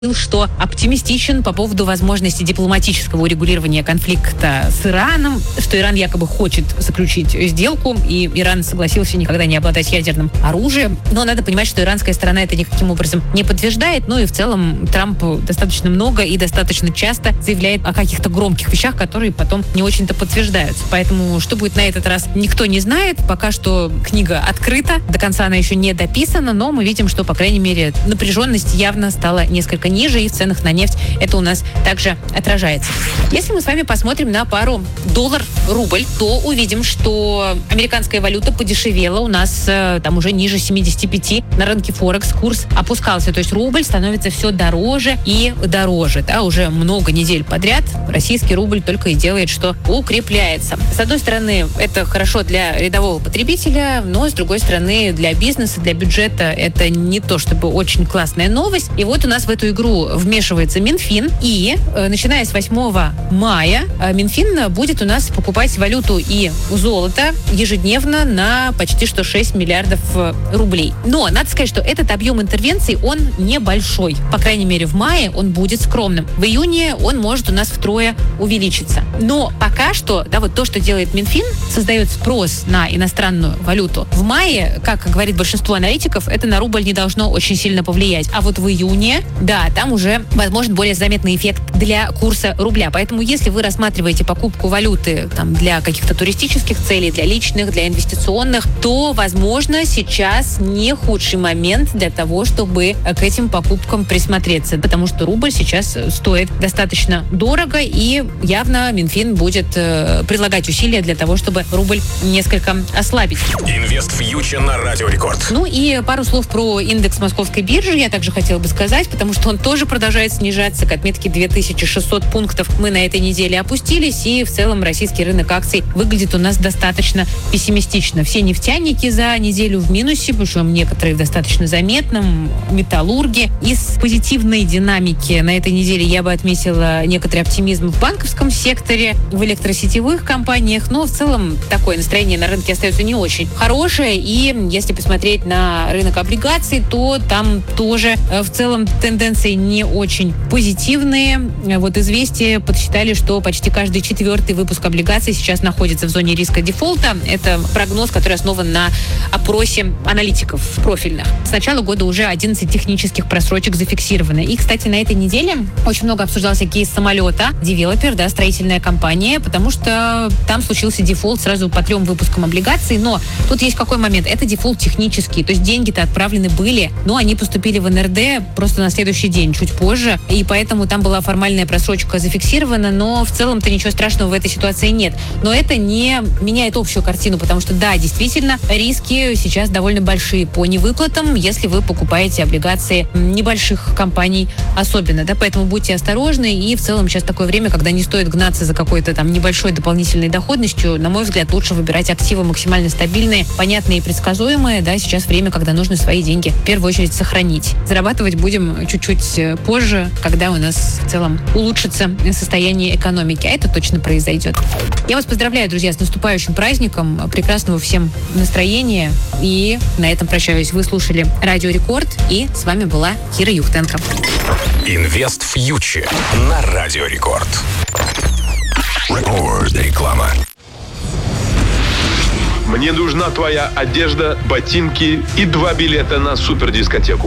что оптимистичен по поводу возможности дипломатического урегулирования конфликта с Ираном, что Иран якобы хочет заключить сделку, и Иран согласился никогда не обладать ядерным оружием. Но надо понимать, что иранская сторона это никаким образом не подтверждает. Ну и в целом Трамп достаточно много и достаточно часто заявляет о каких-то громких вещах, которые потом не очень-то подтверждаются. Поэтому что будет на этот раз, никто не знает. Пока что книга открыта, до конца она еще не дописана, но мы видим, что, по крайней мере, напряженность явно стала несколько ниже, и в ценах на нефть это у нас также отражается. Если мы с вами посмотрим на пару доллар-рубль, то увидим, что американская валюта подешевела у нас там уже ниже 75. На рынке Форекс курс опускался, то есть рубль становится все дороже и дороже. Да, уже много недель подряд российский рубль только и делает, что укрепляется. С одной стороны, это хорошо для рядового потребителя, но с другой стороны, для бизнеса, для бюджета это не то чтобы очень классная новость. И вот у нас в эту игру вмешивается Минфин, и начиная с 8 мая Минфин будет у нас покупать валюту и золото ежедневно на почти что 6 миллиардов рублей. Но надо сказать, что этот объем интервенций, он небольшой. По крайней мере, в мае он будет скромным. В июне он может у нас втрое увеличиться. Но пока что, да, вот то, что делает Минфин, создает спрос на иностранную валюту. В мае, как говорит большинство аналитиков, это на рубль не должно очень сильно повлиять. А вот в июне, да, там уже возможен более заметный эффект для курса рубля. Поэтому если вы рассматриваете покупку валюты там, для каких-то туристических целей, для личных, для инвестиционных, то, возможно, сейчас не худший момент для того, чтобы к этим покупкам присмотреться. Потому что рубль сейчас стоит достаточно дорого, и явно Минфин будет прилагать усилия для того, чтобы рубль несколько ослабить. Инвестфьючер на Радио Рекорд. Ну и пару слов про индекс Московской биржи я также хотела бы сказать, потому что он тоже продолжает снижаться. К отметке 2600 пунктов мы на этой неделе опустились, и в целом российский рынок акций выглядит у нас достаточно пессимистично. Все нефтяники за неделю в минусе, причем некоторые в достаточно заметном, металлурги. Из позитивной динамики на этой неделе я бы отметила некоторый оптимизм в банковском секторе, в электросетевых компаниях, но в целом такое настроение на рынке остается не очень хорошее, и если посмотреть на рынок облигаций, то там тоже в целом тенденции не очень позитивные. Вот «Известия» подсчитали, что почти каждый 4-й выпуск облигаций сейчас находится в зоне риска дефолта. Это прогноз, который основан на опросе аналитиков профильных. С начала года уже 11 технических просрочек зафиксированы. И, кстати, на этой неделе очень много обсуждался кейс самолета. Девелопер, да, строительная компания, потому что там случился дефолт сразу по 3 выпускам облигаций. Но тут есть какой момент? Это дефолт технический. То есть деньги-то отправлены были, но они поступили в НРД просто на следующий день, чуть позже. И поэтому там была формальная просрочка зафиксирована, но в целом-то ничего страшного в этой ситуации нет. Но это не меняет общую картину, потому что, да, действительно, риски сейчас довольно большие по невыплатам, если вы покупаете облигации небольших компаний особенно, да, поэтому будьте осторожны, и в целом сейчас такое время, когда не стоит гнаться за какой-то там небольшой дополнительной доходностью. На мой взгляд, лучше выбирать активы максимально стабильные, понятные и предсказуемые, да, сейчас время, когда нужно свои деньги в первую очередь сохранить. Зарабатывать будем чуть-чуть позже, когда у нас в целом улучшится состояние экономики, а это точно произойдет. Я вас поздравляю, друзья, с наступающим праздником, прекрасного всем настроения, и на этом прощаюсь. Вы слушали Радио Рекорд, и с вами была Кира Юхтенко. Инвестфьючер на Радио Рекорд. Реклама. Мне нужна твоя одежда, ботинки и 2 билета на супердискотеку.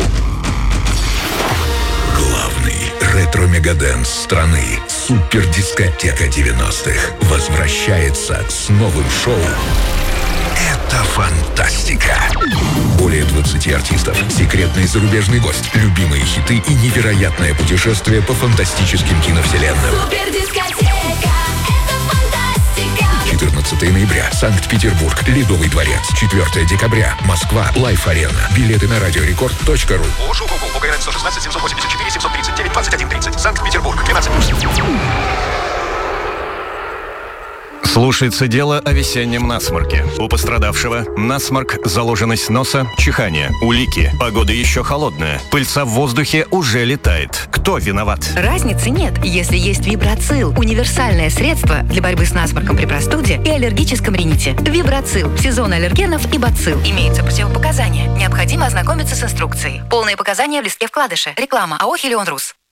Главный ретро-мегадэнс страны «Супердискотека 90-х» возвращается с новым шоу. Это фантастика! Более 20 артистов, секретный зарубежный гость, любимые хиты и невероятное путешествие по фантастическим киновселенным. Супердискотека, это фантастика! 14 ноября. Санкт-Петербург. Ледовый дворец. 4 декабря. Москва. Лайф-арена. Билеты на радиорекорд.ру. УГРН 116 784 739 21 30. Санкт-Петербург. 12. Слушается дело о весеннем насморке. У пострадавшего насморк, заложенность носа, чихание, улики. Погода еще холодная. Пыльца в воздухе уже летает. Кто виноват? Разницы нет, если есть Вибрацил. Универсальное средство для борьбы с насморком при простуде и аллергическом рините. Вибрацил. Сезон аллергенов и бацилл. Имеются противопоказания. Необходимо ознакомиться с инструкцией. Полные показания в листке вкладыша. Реклама АО «Хелион Рус».